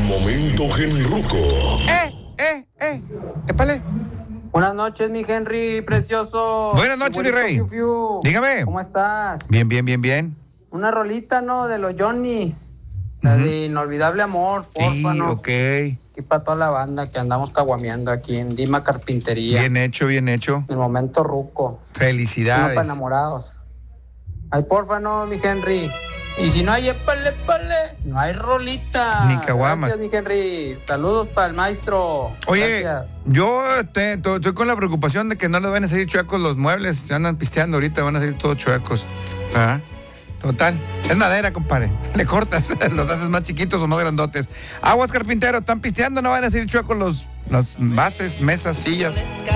Momento Genruco. Épale. Buenas noches, mi Henry precioso. Buenas noches, mi rey. Dígame. ¿Cómo estás? Bien. Una rolita, ¿no? De los Johnny. La de Inolvidable Amor, porfa, Sí, ¿no? ok. Aquí para toda la banda que andamos caguameando aquí en Dima Carpintería. Bien hecho. El momento ruco. Uno Felicidades. para enamorados. Ay, porfa, no, mi Henry. Y si no hay épale, no hay rolita. Ni caguama. Gracias, mi Henry. Saludos para el maestro. Oye, Gracias. yo estoy con la preocupación de que no les van a salir chuecos los muebles. Se andan pisteando ahorita, van a salir todos chuecos. ¿Ah? Total. Es madera, compadre. Le cortas, los haces más chiquitos o más grandotes. Aguas, carpintero, están pisteando, no van a salir chuecos las bases, mesas, sillas.